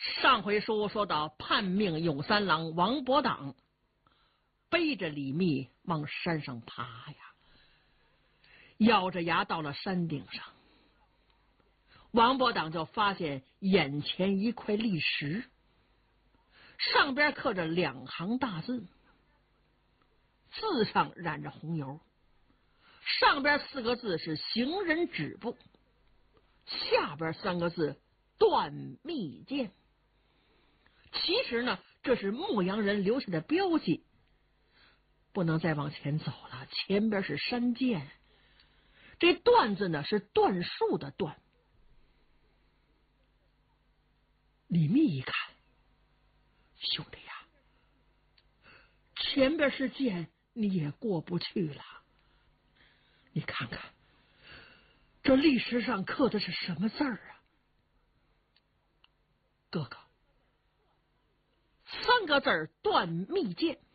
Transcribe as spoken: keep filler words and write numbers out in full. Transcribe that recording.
上回书说到，叛命勇三郎王伯党背着李密往山上爬呀，咬着牙到了山顶上，王伯党就发现眼前一块砾石，上边刻着两行大字，字上染着红油，上边四个字是行人止步，下边三个字断密剑。其实呢，这是牧羊人留下的标记，不能再往前走了，前边是山涧。这断字呢是断树的断。李密一看，兄弟呀，前边是涧，你也过不去了。你看看这历史上刻的是什么字儿啊？哥哥，三个字儿断密剑。